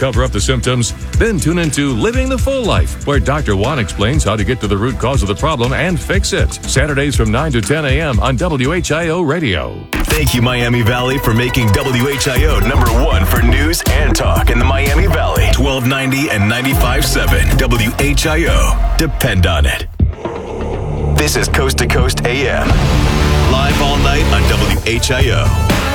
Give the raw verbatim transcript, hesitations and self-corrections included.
cover up the symptoms? Then tune into Living the Full Life, where Doctor Juan explains how to get to the root cause of the problem and fix it. Saturdays from nine to ten a.m. on W H I O Radio. Thank you, Miami Valley, for making W H I O number one for news and talk in the Miami Valley. twelve ninety and ninety-five point seven W H I O. Depend on it. This is Coast to Coast A M. Live all night on W H I O.